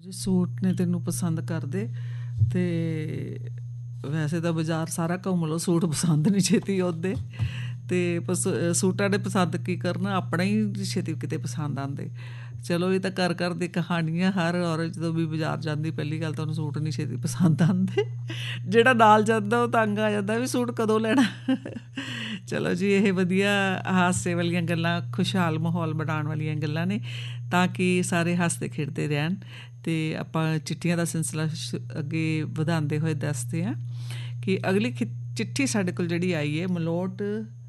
ਜੀ ਸੂਟ ਨੇ ਤੈਨੂੰ ਪਸੰਦ ਕਰਦੇ ਤੇ ਵੈਸੇ ਤਾਂ ਬਾਜ਼ਾਰ ਸਾਰਾ ਘੁੰਮ ਲਓ, ਸੂਟ ਪਸੰਦ ਨਹੀਂ ਛੇਤੀ ਆਉਂਦੇ। ਅਤੇ ਸੂਟਾਂ ਨੇ ਪਸੰਦ ਕੀ ਕਰਨਾ, ਆਪਣਾ ਹੀ ਛੇਤੀ ਕਿਤੇ ਪਸੰਦ ਆਉਂਦੇ। ਚਲੋ ਇਹ ਤਾਂ ਘਰ ਘਰ ਦੀ ਕਹਾਣੀ ਆ। ਹਰ ਔਰਤ ਜਦੋਂ ਵੀ ਬਾਜ਼ਾਰ ਜਾਂਦੀ ਪਹਿਲੀ ਗੱਲ ਤਾਂ ਉਹਨੂੰ ਸੂਟ ਨਹੀਂ ਛੇਤੀ ਪਸੰਦ ਆਉਂਦੇ। ਜਿਹੜਾ ਨਾਲ ਜਾਂਦਾ ਉਹ ਤੰਗ ਆ ਜਾਂਦਾ ਵੀ ਸੂਟ ਕਦੋਂ ਲੈਣਾ। ਚਲੋ ਜੀ, ਇਹ ਵਧੀਆ ਹਾਸੇ ਵਾਲੀਆਂ ਗੱਲਾਂ, ਖੁਸ਼ਹਾਲ ਮਾਹੌਲ ਬਣਾਉਣ ਵਾਲੀਆਂ ਗੱਲਾਂ ਨੇ, ਤਾਂ ਕਿ ਸਾਰੇ ਹੱਸਦੇ ਖੇਡਦੇ ਰਹਿਣ। ਅਤੇ ਆਪਾਂ ਚਿੱਠੀਆਂ ਦਾ ਸਿਲਸਿਲਾ ਅੱਗੇ ਵਧਾਉਂਦੇ ਹੋਏ ਦੱਸਦੇ ਹਾਂ ਕਿ ਅਗਲੀ ਚਿੱਠੀ ਸਾਡੇ ਕੋਲ ਜਿਹੜੀ ਆਈ ਹੈ ਮਲੋਟ